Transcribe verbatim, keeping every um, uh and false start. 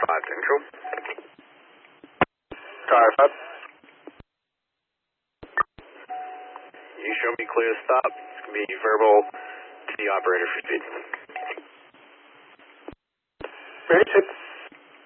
five Central. Tower five. You show me clear to stop. It's going to be verbal to the operator for speed. Ready, six.